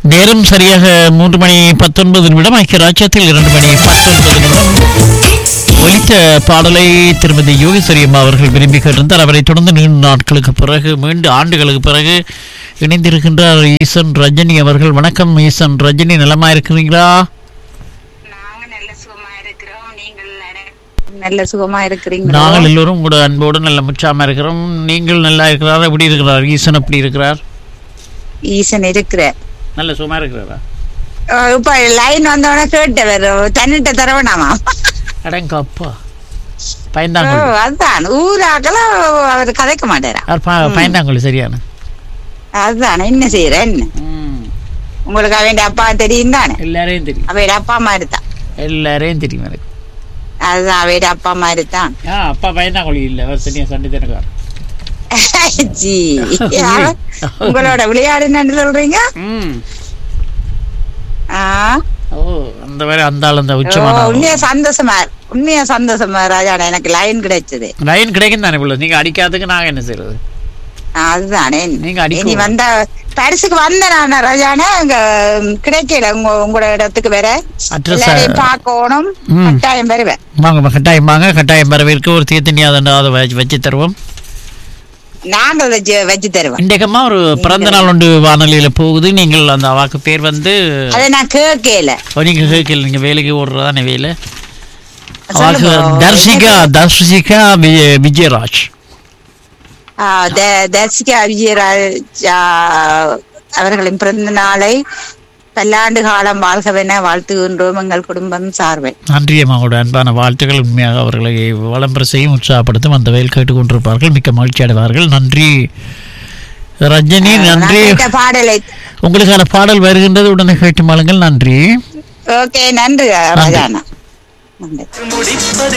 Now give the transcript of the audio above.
நேரம் சரியாக 3:19 ஐக்கிய ராஜ்யத்தில் 2:19 ஒலித்த பாடலை திருமதி யோகேஸ்வரி அம்மா அவர்கள் விரும்பி கேட்டிருந்தார். அவரை தொடர்ந்து நீண்ட நாட்களுக்கு பிறகு ஆண்டுகளுக்கு பிறகு இணைந்திருக்கின்றார் ஈசன் ரஜினி அவர்கள். வணக்கம் ஈசன் ரஜினி, நலமா இருக்கிறீங்களா? நல்ல சுகமா இருக்கிறீங்க? நாங்கள் எல்லோரும் கூட அன்போடு நல்ல முச்சாம இருக்கிறோம். நீங்கள் நல்லா இருக்கிறார்? எப்படி இருக்கிறார் ஈசன்? எப்படி இருக்கிறார்? ஈசன் இருக்கிறார், நல்ல சுகமா இருக்கிறாரா? இப்ப லைன் வந்தவன கேட்டவர் தன்னிட்ட தரவனாமா? அடங்க அப்பா, பயந்தாங்க. அதுதான் ஊராக்கல அவர் கதைக்க மாட்டாரா? பயந்தாங்க சரியான. அதுதான் என்ன செய்யற என்ன உங்களுக்கு அவன் அப்பா தெரியும் தானே? எல்லாரையும் தெரியும். அவையோட அப்பா மாதிரி தான். எல்லாரையும் தெரியும் எனக்கு. அதுதான் அவையோட அப்பா மாதிரி தான். அப்பா பயந்தாங்க இல்ல, அவர் சரியா சண்டை தனக்கார். உங்களோட விளையாடுன்னு சொல்றீங்க? அந்த மாதிரி அந்த ஆள் அந்த உச்சமான உண்மையா சந்தோஷமா ராஜா. எனக்கு லைன் கிடைச்சது. லைன் கிடைக்கும் தானே பிள்ளை, நீங்க அடிக்காததுக்கு நாங்க என்ன செய்யறது? அதுதானே நீங்க நீ வந்த பரிசுக்கு வந்த நான் ராஜானே கிடைக்கல. உங்களோட இடத்துக்கு வேற பாக்கணும். கட்டாயம் வருவேன். வாங்க கட்டாயம் வாங்க, கட்டாயம் வரவேற்க ஒரு தீர்த்தனியாத வச்சு தருவோம். நாங்கள் வச்சு தருவோம். இன்றைக்கம்மா ஒரு பிறந்த நாள் ஒன்று வானொலியில போகுது. நீங்கள் அந்த அவாக்கு பேர் வந்து அதை நான் கேட்கல. நீங்க கேட்கல, நீங்க வேலைக்கு ஓடுறதானே வேலை. தர்ஷிகா விஜயராஜ். தர்ஷிகா விஜயராஜ் அவர்களின் பிறந்த நாளை பல்லாண்டு காலம் வாழ்கவென வாழ்த்துகின்றோம் எங்கள் குடும்பம் சார்பில். நன்றி அம்மாவோட அன்பான வாழ்த்துக்கள். உண்மையாக அவர்களை வளம்பர செய்யும் உற்சாகப்படுத்தும் அந்த வயல் கேட்டுக்கொண்டிருப்பார்கள். மிக்க மகிழ்ச்சி அடைவார்கள். நன்றி ரஜினி, நன்றி. பாடலை உங்களுக்கான பாடல் வருகின்றது, உடனே கேட்டு மாளுங்கள். நன்றி. ஓகே, நன்றி ராஜாண்ணா. நன்றி.